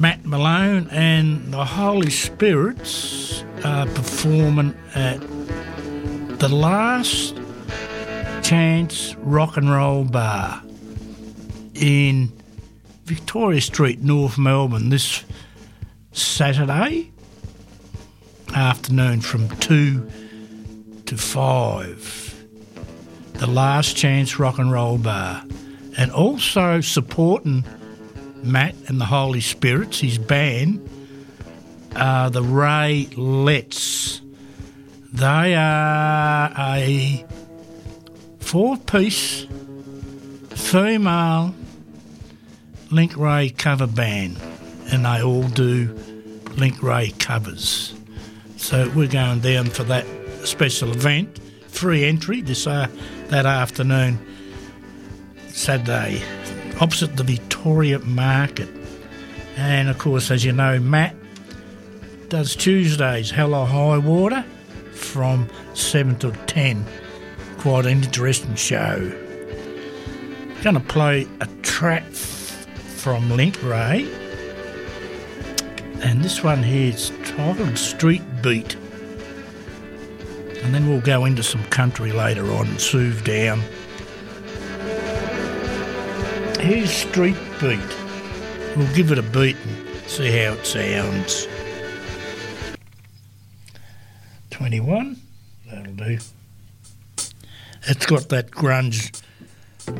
Matt Malone and the Holy Spirits are performing at the Last Chance Rock and Roll Bar in Victoria Street, North Melbourne, this Saturday afternoon from 2 to 5. The Last Chance Rock and Roll Bar. And also supporting Matt and the Holy Spirits, his band, the Ray Letts. They are a 4-piece female Link Ray cover band, and they all do Link Ray covers. So we're going down for that special event, free entry that afternoon, Saturday, opposite the Victoria Market. And of course, as you know, Matt does Tuesdays Hell or High Water from 7 to 10. Quite an interesting show. Going to play a track from Link Ray, and this one here is titled Street Beat, and then we'll go into some country later on and soothe down. Here's Street Beat. We'll give it a beat and see how it sounds. 21, that'll do. It's got that grunge